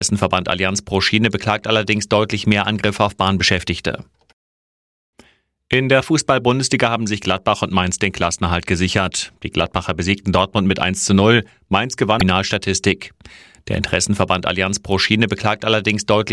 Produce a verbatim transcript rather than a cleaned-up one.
Interessenverband Allianz pro Schiene beklagt allerdings deutlich mehr Angriffe auf Bahnbeschäftigte. In der Fußball-Bundesliga haben sich Gladbach und Mainz den Klassenerhalt gesichert. Die Gladbacher besiegten Dortmund mit eins zu null, Mainz gewann die Finalstatistik. Der Interessenverband Allianz pro Schiene beklagt allerdings deutlich